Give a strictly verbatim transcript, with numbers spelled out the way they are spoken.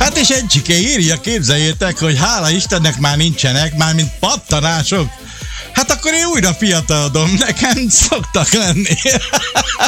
Hát és egy csike írja, képzeljétek, hogy hála Istennek már nincsenek, mármint pattanások. Hát akkor én újra fiatalodom, nekem szoktak lenni.